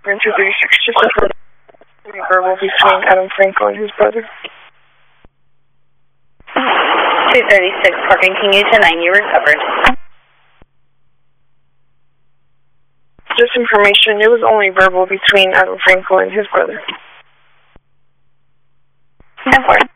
Room 236, just a verbal between Adam Franco and his brother. 236, parking King HN9, you recovered. Just information, it was only verbal between Adam Franco and his brother. No.